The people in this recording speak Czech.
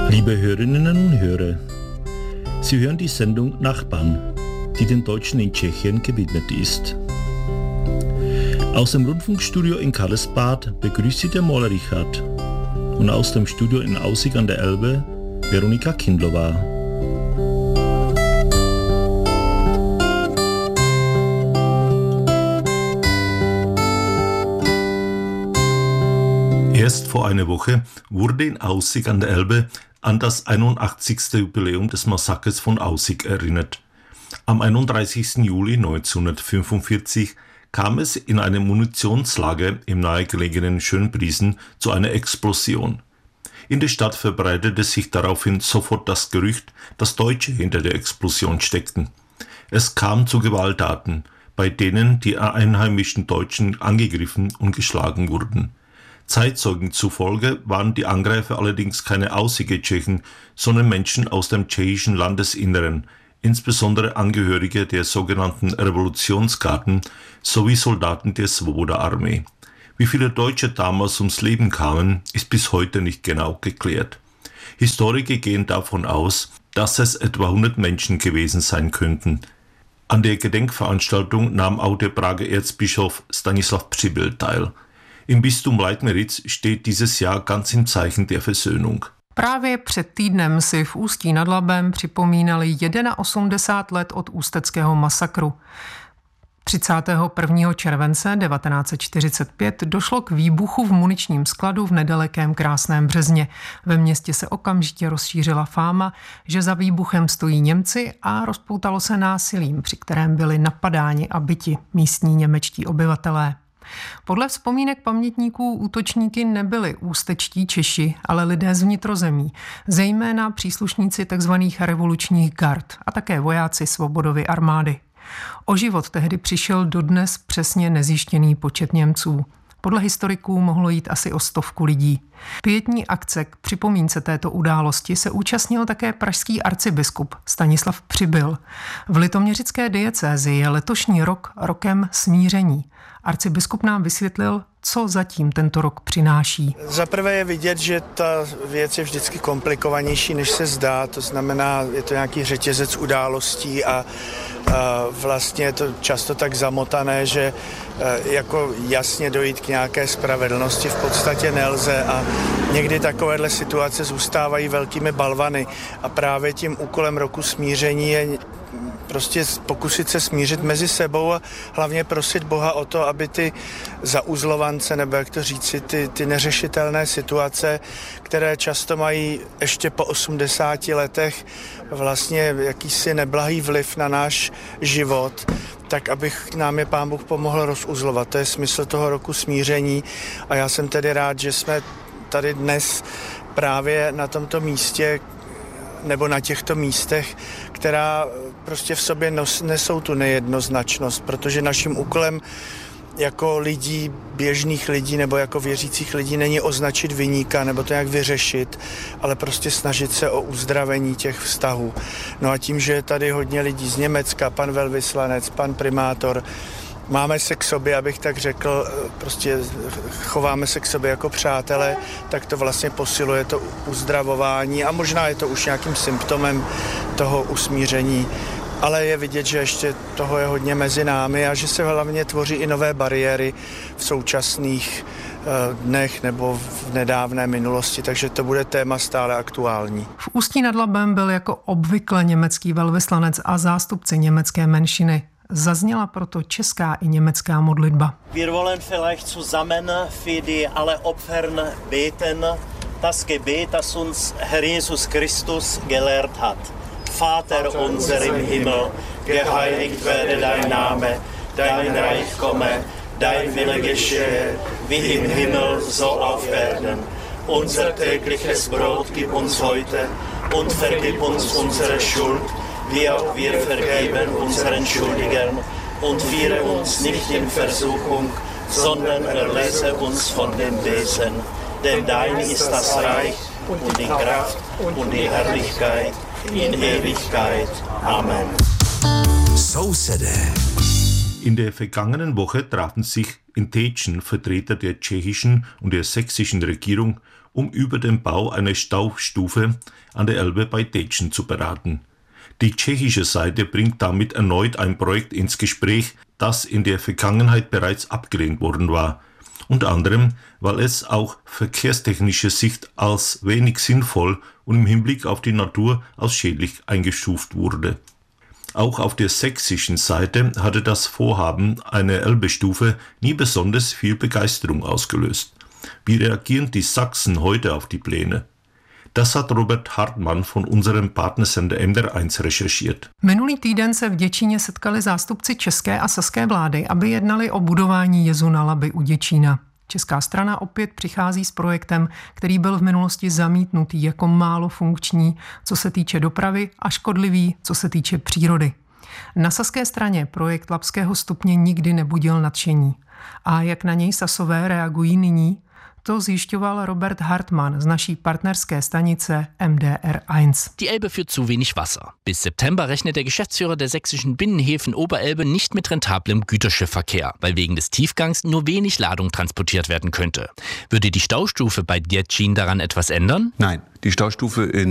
Liebe Hörerinnen und Hörer, Sie hören die Sendung Nachbarn, die den Deutschen in Tschechien gewidmet ist. Aus dem Rundfunkstudio in Karlsbad begrüßt Sie der Maler Richard und aus dem Studio in Aussig an der Elbe Veronika Kindlová. Erst vor einer Woche wurde in Aussig an der Elbe an das 81. Jubiläum des Massakers von Aussig erinnert. Am 31. Juli 1945 kam es in einem Munitionslager im nahegelegenen Schönbriesen zu einer Explosion. In der Stadt verbreitete sich daraufhin sofort das Gerücht, dass Deutsche hinter der Explosion steckten. Es kam zu Gewalttaten, bei denen die einheimischen Deutschen angegriffen und geschlagen wurden. Zeitzeugen zufolge waren die Angreifer allerdings keine Aussiger Tschechen, sondern Menschen aus dem tschechischen Landesinneren, insbesondere Angehörige der sogenannten Revolutionsgarden sowie Soldaten der Svoboda-Armee. Wie viele Deutsche damals ums Leben kamen, ist bis heute nicht genau geklärt. Historiker gehen davon aus, dass es etwa 100 Menschen gewesen sein könnten. An der Gedenkveranstaltung nahm auch der Prager Erzbischof Stanislav Přibyl teil. Im Bistum Leitmeritz steht dieses Jahr ganz im Zeichen der Versöhnung. Právě před týdnem si v Ústí nad Labem připomínali 81 let od ústeckého masakru. 31. července 1945 došlo k výbuchu v muničním skladu v nedalekém Krásném Březně. Ve městě se okamžitě rozšířila fáma, že za výbuchem stojí Němci a rozpoutalo se násilím, při kterém byli napadáni a byti místní němečtí obyvatelé. Podle vzpomínek pamětníků útočníky nebyli ústečtí Češi, ale lidé z vnitrozemí, zejména příslušníci tzv. Revolučních gard a také vojáci Svobodovy armády. O život tehdy přišel dodnes přesně nezjištěný počet Němců. Podle historiků mohlo jít asi o 100 lidí. Pietní akce k připomínce této události se účastnil také pražský arcibiskup Stanislav Přibyl. V litoměřické diecézi je letošní rok rokem smíření. Arcibiskup nám vysvětlil, co zatím tento rok přináší. Za prvé je vidět, že ta věc je vždycky komplikovanější, než se zdá. To znamená, je to nějaký řetězec událostí a vlastně je to často tak zamotané, že jako jasně dojít k nějaké spravedlnosti v podstatě nelze a někdy takovéhle situace zůstávají velkými balvany a právě tím úkolem roku smíření je prostě pokusit se smířit mezi sebou a hlavně prosit Boha o to, aby ty zauzlovance, nebo jak to říci, ty neřešitelné situace, které často mají ještě po 80 letech vlastně jakýsi neblahý vliv na náš život, tak abych nám je Pán Bůh pomohl rozuzlovat. To je smysl toho roku smíření a já jsem tedy rád, že jsme tady dnes právě na tomto místě nebo na těchto místech, která prostě v sobě nesou tu nejednoznačnost, protože naším úkolem jako lidí, běžných lidí nebo jako věřících lidí není označit viníka nebo to nějak vyřešit, ale prostě snažit se o uzdravení těch vztahů. No a tím, že je tady hodně lidí z Německa, pan velvyslanec, pan primátor, máme se k sobě, abych tak řekl, prostě chováme se k sobě jako přátelé, tak to vlastně posiluje to uzdravování a možná je to už nějakým symptomem toho usmíření. Ale je vidět, že ještě toho je hodně mezi námi a že se hlavně tvoří i nové bariéry v současných dnech nebo v nedávné minulosti, takže to bude téma stále aktuální. V Ústí nad Labem byl jako obvykle německý velvyslanec a zástupci německé menšiny. Zazněla proto česká i německá modlitba. Wir wollen vielleicht zusammen für die alle Opfern beten, das Gebet, das uns Herr Jesus Christus gelehrt hat. Vater unser im Himmel, geheiligt werde dein Name, dein Reich komme, dein Wille geschehe, wie im Himmel, so auf Erden. Unser tägliches Brot gib uns heute und vergib uns unsere Schuld, wie auch wir vergeben unseren Schuldigern und führe uns nicht in Versuchung, sondern erlöse uns von dem Bösen. Denn dein ist das Reich und die Kraft und die Herrlichkeit in Ewigkeit. Amen. In der vergangenen Woche trafen sich in Tetschen Vertreter der tschechischen und der sächsischen Regierung, um über den Bau einer Staustufe an der Elbe bei Tetschen zu beraten. Die tschechische Seite bringt damit erneut ein Projekt ins Gespräch, das in der Vergangenheit bereits abgelehnt worden war. Unter anderem, weil es auch verkehrstechnischer Sicht als wenig sinnvoll und im Hinblick auf die Natur als schädlich eingestuft wurde. Auch auf der sächsischen Seite hatte das Vorhaben einer Elbestufe nie besonders viel Begeisterung ausgelöst. Wie reagieren die Sachsen heute auf die Pläne? Das hat Robert Hartmann von unserem Partnersender MDR1 recherchiert. Minulý týden se v Děčíně setkali zástupci české a saské vlády, aby jednali o budování jezu na Labi u Děčína. Česká strana opět přichází s projektem, který byl v minulosti zamítnutý jako málo funkční, co se týče dopravy, a škodlivý, co se týče přírody. Na saské straně projekt Labského stupně nikdy nebudil nadšení. A jak na něj Sasové reagují nyní? To zjišťoval Robert Hartmann z naší partnerské stanice MDR1. Die Elbe führt zu wenig Wasser. Bis September rechnet der Geschäftsführer der sächsischen Binnenhäfen Oberelbe nicht mit rentablem Güterschiffverkehr, weil wegen des Tiefgangs nur wenig Ladung transportiert werden könnte. Würde die Staustufe bei Děčín daran etwas ändern? Nein, die Staustufe in